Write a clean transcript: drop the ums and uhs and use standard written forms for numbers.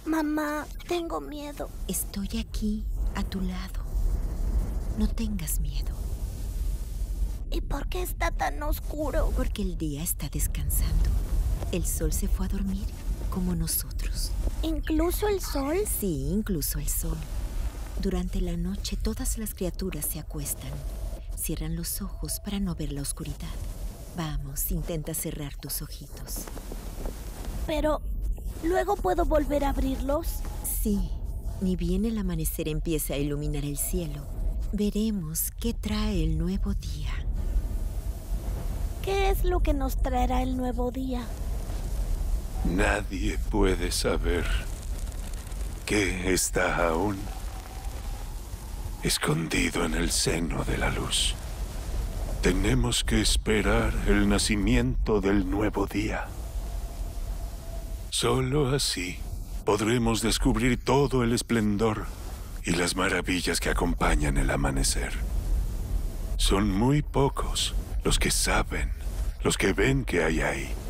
Mamá, tengo miedo. Estoy aquí, a tu lado. No tengas miedo. ¿Y por qué está tan oscuro? Porque el día está descansando. El sol se fue a dormir, como nosotros. ¿Incluso el sol? Sí, incluso el sol. Durante la noche todas las criaturas se acuestan. Cierran los ojos para no ver la oscuridad. Vamos, intenta cerrar tus ojitos. Pero, ¿luego puedo volver a abrirlos? Sí, ni bien el amanecer empiece a iluminar el cielo, veremos qué trae el nuevo día. ¿Qué es lo que nos traerá el nuevo día? Nadie puede saber qué está aún escondido en el seno de la luz. Tenemos que esperar el nacimiento del nuevo día. Solo así podremos descubrir todo el esplendor y las maravillas que acompañan el amanecer. Son muy pocos los que saben, los que ven que hay ahí.